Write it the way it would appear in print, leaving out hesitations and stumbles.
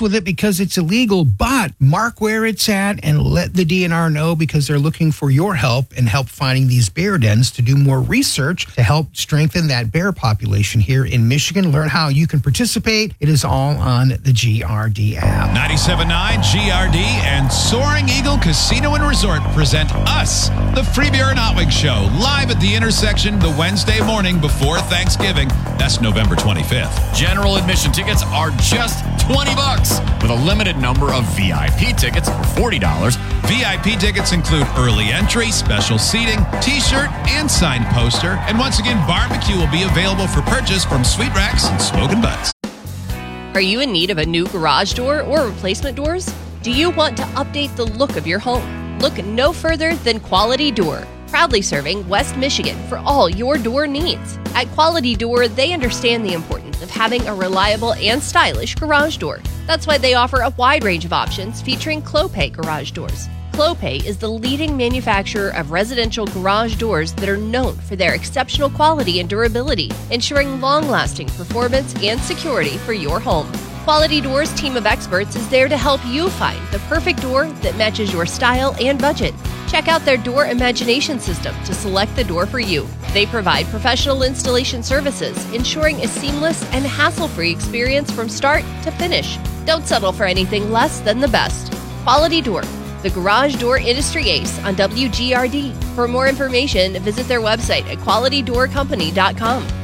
with it because it's illegal, but mark where it's at and let the DNR know because they're looking for your help and help finding these bear dens to do more research to help strengthen that bear population here in Michigan. Learn how you can participate. It is all on the GRD app. 97.9 GRD and Soaring Eagle Casino and Resort present Us, the Free Beer and Hot Wings Show, live at the intersection the Wednesday morning before Thanksgiving. That's November 25th. General admission tickets are just $20 with a limited number of VIP tickets for $40. VIP tickets include early entry, special seating, t-shirt, and signed poster. And once again, barbecue will be available for purchase from Sweet Racks and Smokin' Butts. Are you in need of a new garage door or replacement doors? Do you want to update the look of your home? Look no further than Quality Door, proudly serving West Michigan for all your door needs. At Quality Door, they understand the importance of having a reliable and stylish garage door. That's why they offer a wide range of options featuring Clopay garage doors. Clopay is the leading manufacturer of residential garage doors that are known for their exceptional quality and durability, ensuring long-lasting performance and security for your home. Quality Doors' team of experts is there to help you find the perfect door that matches your style and budget. Check out their Door Imagination System to select the door for you. They provide professional installation services, ensuring a seamless and hassle-free experience from start to finish. Don't settle for anything less than the best. Quality Door, the garage door industry ace on WGRD. For more information, visit their website at qualitydoorcompany.com.